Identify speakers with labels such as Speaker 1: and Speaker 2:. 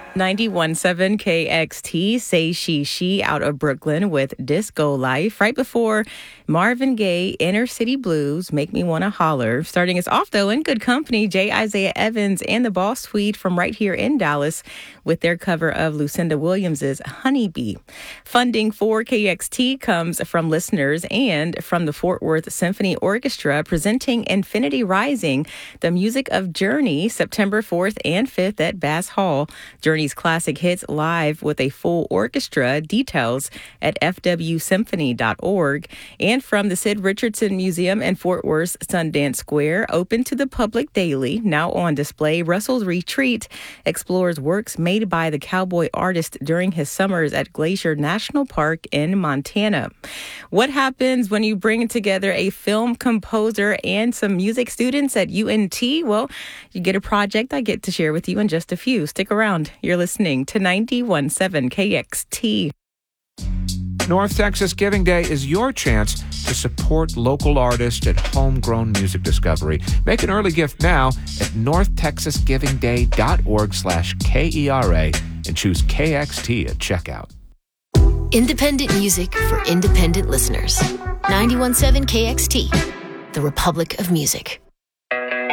Speaker 1: 91.7 KXT, Say She out of Brooklyn with Disco Life. Right before Marvin Gaye, Inner City Blues, Make Me Wanna Holler. Starting us off, though, in good company, J. Isaiah Evans and the Boss Tweed from right here in Dallas with their cover of Lucinda Williams's Honeybee. Funding for KXT comes from listeners and from the Fort Worth Symphony Orchestra presenting Infinity Rising, the music of Journey, September 4th and 5th at Bass Hall. Journey's classic hits live with a full orchestra. Details at fwsymphony.org. And from the Sid Richardson Museum in Fort Worth's Sundance Square, open to the public daily, now on display, Russell's Retreat explores works made by the cowboy artist during his summers at Glacier National Park in Montana. What happens when you bring together a film composer and some music students at UNT? Well, you get a project I get to share with you in just a few. Stick around. You're listening to 91.7 KXT.
Speaker 2: North Texas Giving Day is your chance to support local artists and homegrown music discovery. Make an early gift now at northtexasgivingday.org/KERA and choose KXT at checkout.
Speaker 3: Independent music for independent listeners. 91.7 KXT, the Republic of Music.